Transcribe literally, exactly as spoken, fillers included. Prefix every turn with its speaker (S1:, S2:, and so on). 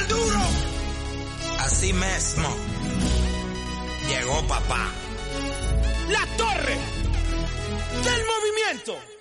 S1: duro.
S2: Así mismo llegó papá.
S1: La torre del movimiento.